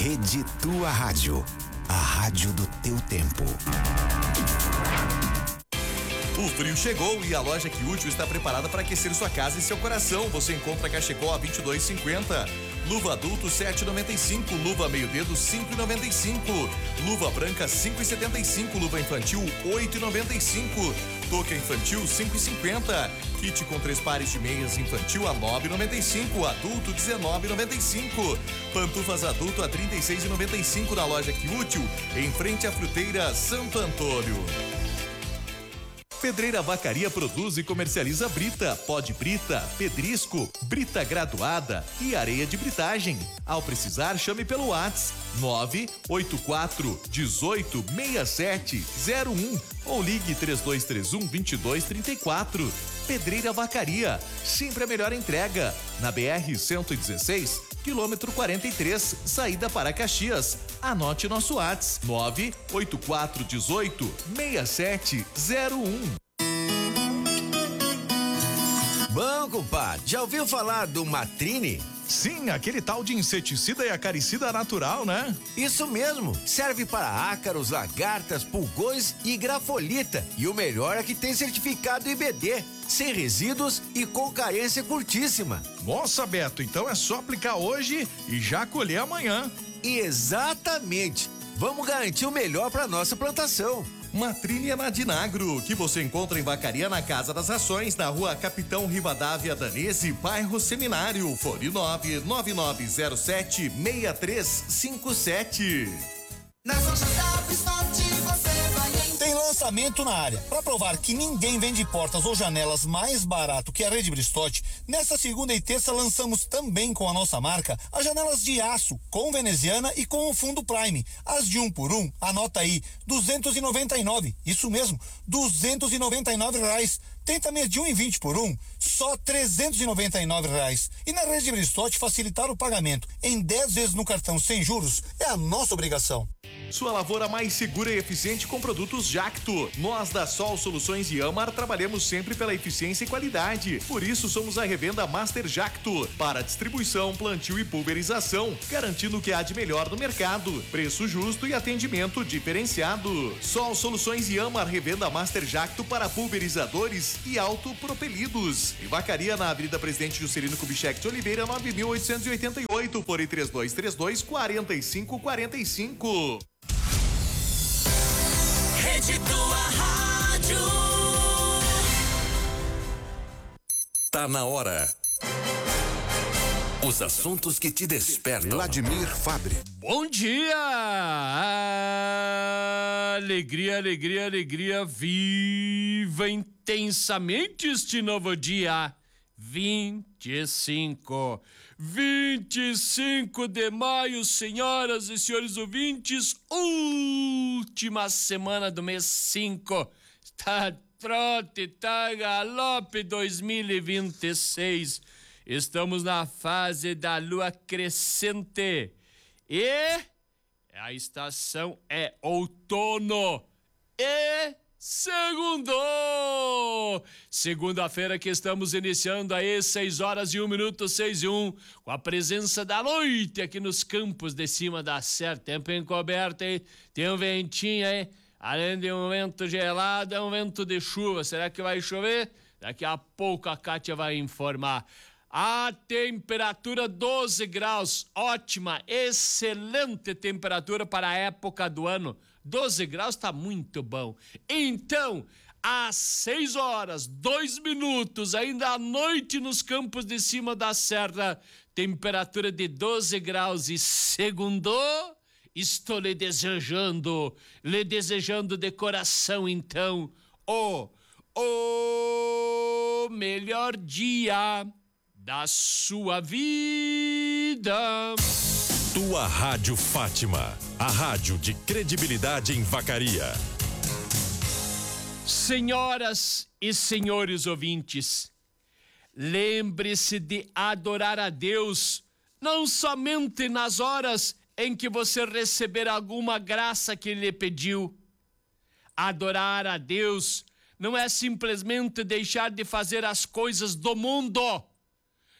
Rede Tua Rádio, a rádio do teu tempo. O frio chegou e a loja Que Útil está preparada para aquecer sua casa e seu coração. Você encontra cachecol a 22,50, luva adulto 7,95, luva meio dedo 5,95, luva branca 5,75, luva infantil 8,95, touca infantil 5,50, kit com 3 pares de meias infantil a 9,95, adulto 19,95, pantufas adulto a 36,95 na loja Que Útil, em frente à fruteira Santo Antônio. Pedreira Vacaria produz e comercializa brita, pó de brita, pedrisco, brita graduada e areia de britagem. Ao precisar, chame pelo WhatsApp 984 18 6701 ou ligue 3231-2234. Pedreira Vacaria, sempre a melhor entrega. Na BR-116, quilômetro 43, saída para Caxias. Anote nosso WhatsApp 984 18 6701. Bom, compadre, já ouviu falar do Matrine? Sim, aquele tal de inseticida e acaricida natural, né? Isso mesmo, serve para ácaros, lagartas, pulgões e grafolita. E o melhor é que tem certificado IBD, sem resíduos e com carência curtíssima. Nossa, Beto, então é só aplicar hoje e já colher amanhã. Exatamente, vamos garantir o melhor para nossa plantação. Matrine é na Dinagro, que você encontra em Vacaria na Casa das Ações, na rua Capitão Rivadavia Danese, bairro Seminário, fone 99907-6357. Nas lojas da Bristol você vai encontrar. Tem lançamento na área. Para provar que ninguém vende portas ou janelas mais barato que a Rede Bristotti, nesta segunda e terça lançamos também com a nossa marca as janelas de aço com veneziana e com o fundo Prime. As de 1 por 1, anota aí, 299. Isso mesmo, R$299. Tem também as de 1,20 por 1, só R$399. E na Rede Bristotti, facilitar o pagamento em 10 vezes no cartão sem juros é a nossa obrigação. Sua lavoura mais segura e eficiente com produtos Jacto. Nós da Sol Soluções e Amar trabalhamos sempre pela eficiência e qualidade. Por isso somos a revenda Master Jacto para distribuição, plantio e pulverização, garantindo o que há de melhor no mercado, preço justo e atendimento diferenciado. Sol Soluções e Amar, revenda Master Jacto para pulverizadores e autopropelidos. Em Vacaria, na Avenida Presidente Juscelino Kubitschek de Oliveira, 9.888, por 3232-4545. Rede Tua Rádio. Tá na hora. Os assuntos que te despertam. Vladimir Fabre. Bom dia! Alegria, alegria, alegria. Viva intensamente este novo dia. 25 de maio, senhoras e senhores ouvintes, última semana do mês 5. Tá trote, tá galope 2026. Estamos na fase da lua crescente e a estação é outono e segunda-feira que estamos iniciando aí 6h01, 6:01, com a presença da noite aqui nos campos de cima da serra, tempo encoberto aí, tem um ventinho aí, além de um vento gelado, é um vento de chuva. Será que vai chover? Daqui a pouco a Kátia vai informar. A temperatura 12 graus, ótima, excelente temperatura para a época do ano. 12 graus tá muito bom. Então, às 6h02, ainda à noite nos campos de cima da serra, temperatura de 12 graus e segundo, estou lhe desejando de coração então, o melhor dia da sua vida. Tua Rádio Fátima, a rádio de credibilidade em Vacaria. Senhoras e senhores ouvintes, lembre-se de adorar a Deus, não somente nas horas em que você receber alguma graça que Ele lhe pediu. Adorar a Deus não é simplesmente deixar de fazer as coisas do mundo.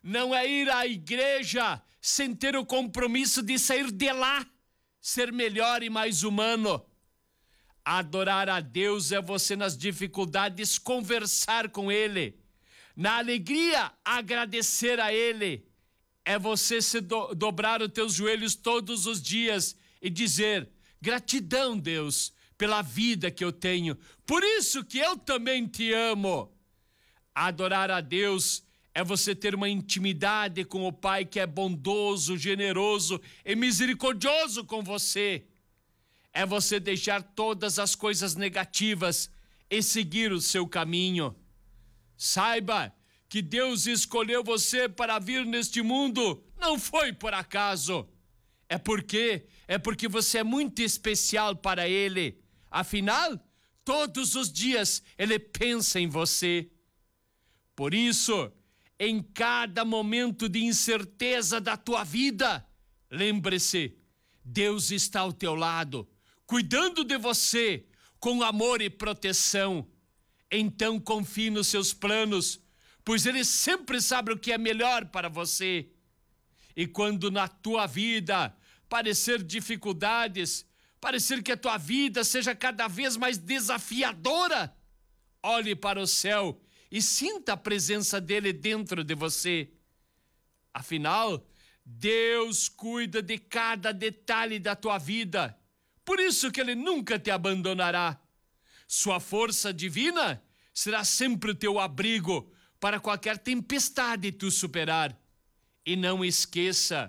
não é ir à igreja sem ter o compromisso de sair de lá, ser melhor e mais humano. Adorar a Deus é você nas dificuldades conversar com Ele, na alegria agradecer a Ele. É você se dobrar os teus joelhos todos os dias e dizer: gratidão, Deus, pela vida que eu tenho, por isso que eu também te amo. Adorar a Deus é você ter uma intimidade com o Pai que é bondoso, generoso e misericordioso com você. É você deixar todas as coisas negativas e seguir o seu caminho. Saiba que Deus escolheu você para vir neste mundo, não foi por acaso. É porque você é muito especial para Ele. Afinal, todos os dias Ele pensa em você. Por isso, em cada momento de incerteza da tua vida, lembre-se, Deus está ao teu lado, cuidando de você com amor e proteção. Então confie nos seus planos, pois Ele sempre sabe o que é melhor para você. E quando na tua vida parecer dificuldades, parecer que a tua vida seja cada vez mais desafiadora, olhe para o céu e sinta a presença dele dentro de você. Afinal, Deus cuida de cada detalhe da tua vida. Por isso que Ele nunca te abandonará. Sua força divina será sempre o teu abrigo para qualquer tempestade tu superar. E não esqueça,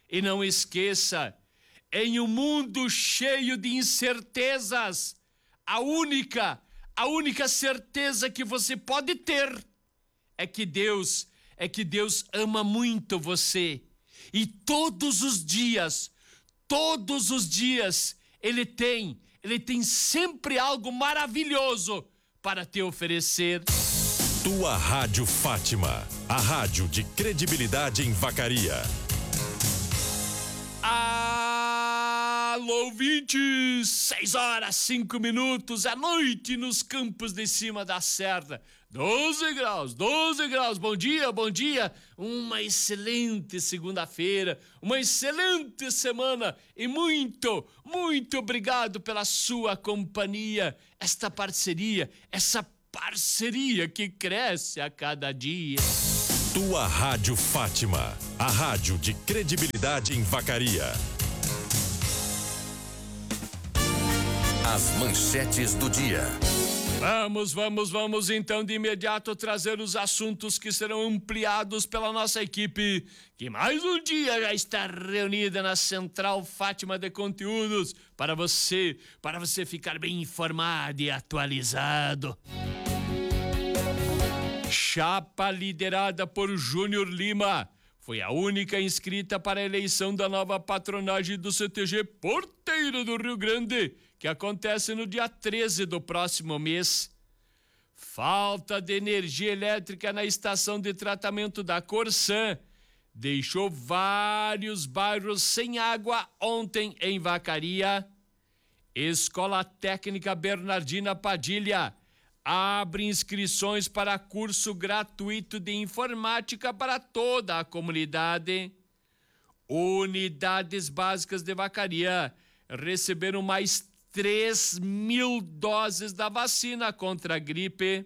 em um mundo cheio de incertezas, a única certeza que você pode ter é que Deus ama muito você. E todos os dias, Ele tem sempre algo maravilhoso para te oferecer. Tua Rádio Fátima, a rádio de credibilidade em Vacaria. Alô, ouvintes! 6h05 à noite nos campos de cima da serra. 12 graus. Bom dia. Uma excelente segunda-feira, uma excelente semana e muito obrigado pela sua companhia. Essa parceria que cresce a cada dia. Tua Rádio Fátima, a rádio de credibilidade em Vacaria. As manchetes do dia. Vamos então de imediato trazer os assuntos que serão ampliados pela nossa equipe, que mais um dia já está reunida na Central Fátima de Conteúdos para você ficar bem informado e atualizado. Chapa liderada por Júnior Lima foi a única inscrita para a eleição da nova patronagem do CTG Porteiro do Rio Grande, que acontece no dia 13 do próximo mês. Falta de energia elétrica na estação de tratamento da Corsan deixou vários bairros sem água ontem em Vacaria. Escola Técnica Bernardina Padilha abre inscrições para curso gratuito de informática para toda a comunidade. Unidades básicas de Vacaria receberam mais 3.000 doses da vacina contra a gripe.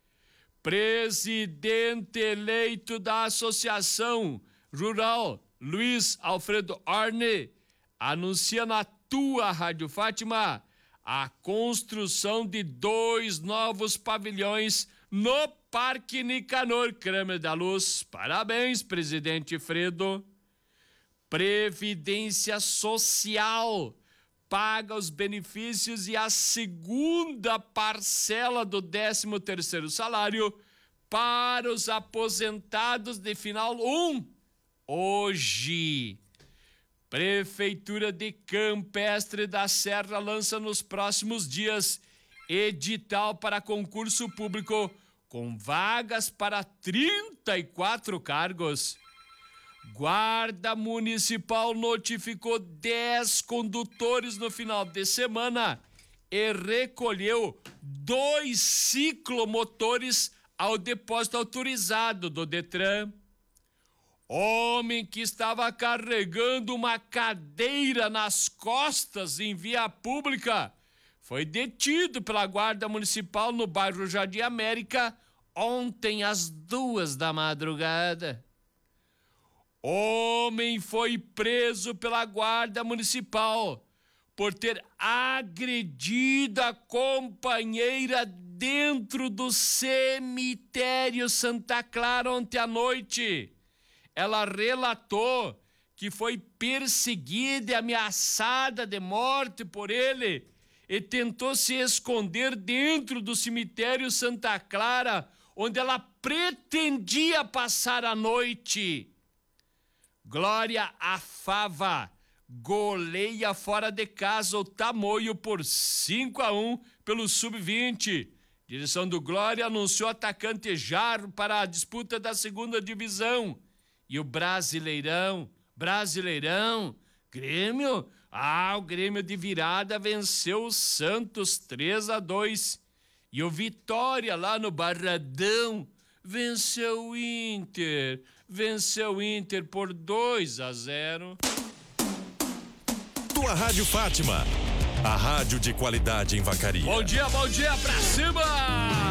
Presidente eleito da Associação Rural, Luiz Alfredo Arne, anuncia na tua Rádio Fátima a construção de 2 novos pavilhões no Parque Nicanor Kramer da Luz. Parabéns, presidente Fredo. Previdência Social paga os benefícios e a segunda parcela do 13º salário para os aposentados de final 1 hoje. Prefeitura de Campestre da Serra lança nos próximos dias edital para concurso público com vagas para 34 cargos. Guarda Municipal notificou 10 condutores no final de semana e recolheu 2 ciclomotores ao depósito autorizado do Detran. Homem que estava carregando uma cadeira nas costas em via pública foi detido pela Guarda Municipal no bairro Jardim América ontem às 2 da madrugada. Homem foi preso pela Guarda Municipal por ter agredido a companheira dentro do cemitério Santa Clara ontem à noite. Ela relatou que foi perseguida e ameaçada de morte por ele e tentou se esconder dentro do cemitério Santa Clara, onde ela pretendia passar a noite. Glória Afava goleia fora de casa o Tamoio por 5-1 pelo Sub-20. Direção do Glória anunciou atacante Jarro para a disputa da segunda divisão. E o Brasileirão, Grêmio, o Grêmio de virada venceu o Santos 3-2. E o Vitória lá no Barradão venceu o Inter por 2-0. Tua Rádio Fátima, a rádio de qualidade em Vacaria. Bom dia pra cima!